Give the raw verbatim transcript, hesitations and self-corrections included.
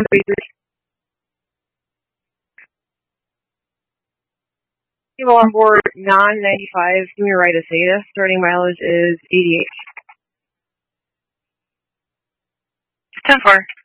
People on board non ninety-five, give me a right of Theta. Starting mileage is eighty-eight. ten four.